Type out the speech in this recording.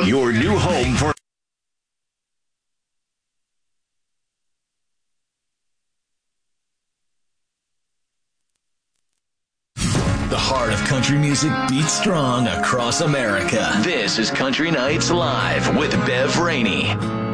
your new home for the heart of country music beats strong across America. This is Country Nights Live with Bev Rainey.